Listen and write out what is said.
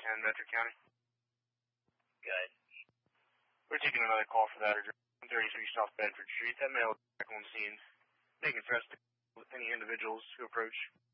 10 Bedford County. Good. We're taking another call for that address, 133 South Bedford Street. That male back on scene, making threats to any individuals who approach.